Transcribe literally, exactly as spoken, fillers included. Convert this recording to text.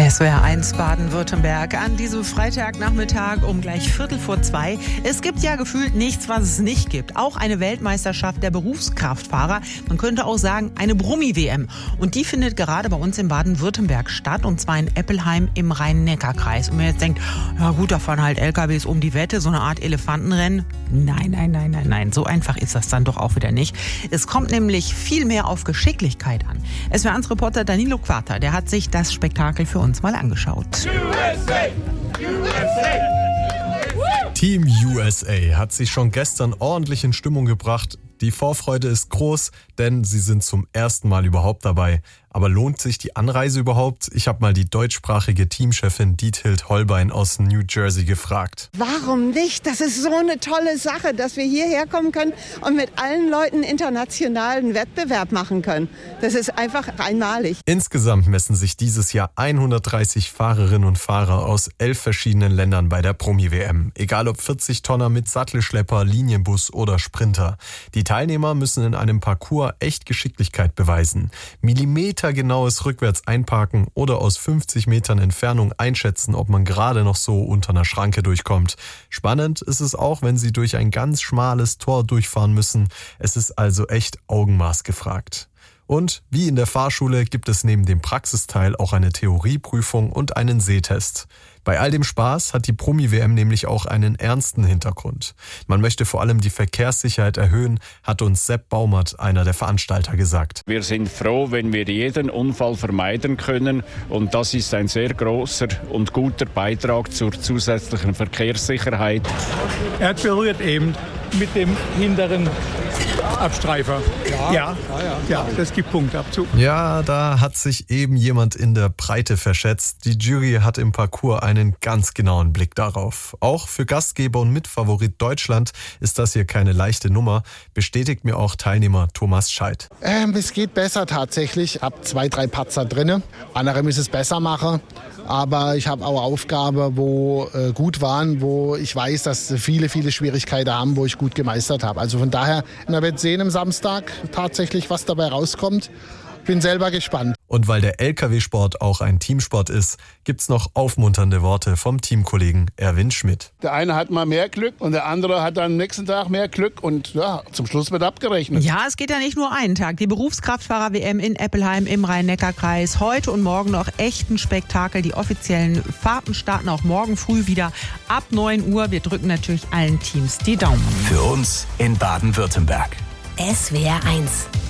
S W R eins Baden-Württemberg an diesem Freitagnachmittag um gleich Viertel vor zwei. Es gibt ja gefühlt nichts, was es nicht gibt. Auch eine Weltmeisterschaft der Berufskraftfahrer. Man könnte auch sagen, eine Brummi-W M. Und die findet gerade bei uns in Baden-Württemberg statt. Und zwar in Eppelheim im Rhein-Neckar-Kreis. Und man jetzt denkt, ja gut, da fahren halt L K Ws um die Wette, so eine Art Elefantenrennen. Nein, nein, nein, nein, nein. So einfach ist das dann doch auch wieder nicht. Es kommt nämlich viel mehr auf Geschicklichkeit an. S W R eins Reporter Danilo Quata, der hat sich das Spektakel für uns mal angeschaut. U S A! U S A! Team U S A hat sich schon gestern ordentlich in Stimmung gebracht. Die Vorfreude ist groß, denn sie sind zum ersten Mal überhaupt dabei. Aber lohnt sich die Anreise überhaupt? Ich habe mal die deutschsprachige Teamchefin Diethild Holbein aus New Jersey gefragt. Warum nicht? Das ist so eine tolle Sache, dass wir hierher kommen können und mit allen Leuten internationalen Wettbewerb machen können. Das ist einfach einmalig. Insgesamt messen sich dieses Jahr hundertdreißig Fahrerinnen und Fahrer aus elf verschiedenen Ländern bei der Brummi-W M. Egal ob vierzig Tonner mit Sattelschlepper, Linienbus oder Sprinter. Die Teilnehmer müssen in einem Parcours echt Geschicklichkeit beweisen. Millimetergenaues Rückwärts einparken oder aus fünfzig Metern Entfernung einschätzen, ob man gerade noch so unter einer Schranke durchkommt. Spannend ist es auch, wenn sie durch ein ganz schmales Tor durchfahren müssen. Es ist also echt Augenmaß gefragt. Und wie in der Fahrschule gibt es neben dem Praxisteil auch eine Theorieprüfung und einen Sehtest. Bei all dem Spaß hat die Brummi-W M nämlich auch einen ernsten Hintergrund. Man möchte vor allem die Verkehrssicherheit erhöhen, hat uns Sepp Baumert, einer der Veranstalter, gesagt. Wir sind froh, wenn wir jeden Unfall vermeiden können, und das ist ein sehr großer und guter Beitrag zur zusätzlichen Verkehrssicherheit. Er berührt eben mit dem hinteren Abstreifer. Ja, ja, ja, ja, das gibt Punktabzug. Ja, da hat sich eben jemand in der Breite verschätzt. Die Jury hat im Parcours einen ganz genauen Blick darauf. Auch für Gastgeber und Mitfavorit Deutschland ist das hier keine leichte Nummer, bestätigt mir auch Teilnehmer Thomas Scheidt. Ähm, es geht besser tatsächlich. Ich habe zwei, drei Patzer drin. Andere müssen es besser machen. Aber ich habe auch Aufgaben, wo äh, gut waren, wo ich weiß, dass viele, viele Schwierigkeiten haben, wo ich gut gemeistert habe. Also von daher, man wird sehen am Samstag tatsächlich, was dabei rauskommt. Bin selber gespannt. Und weil der L K W-Sport auch ein Teamsport ist, gibt's noch aufmunternde Worte vom Teamkollegen Erwin Schmidt. Der eine hat mal mehr Glück und der andere hat dann am nächsten Tag mehr Glück und ja, zum Schluss wird abgerechnet. Ja, es geht ja nicht nur einen Tag. Die Berufskraftfahrer-W M in Eppelheim im Rhein-Neckar-Kreis. Heute und morgen noch echt ein Spektakel. Die offiziellen Fahrten starten auch morgen früh wieder ab neun Uhr. Wir drücken natürlich allen Teams die Daumen. Für uns in Baden-Württemberg. S W R eins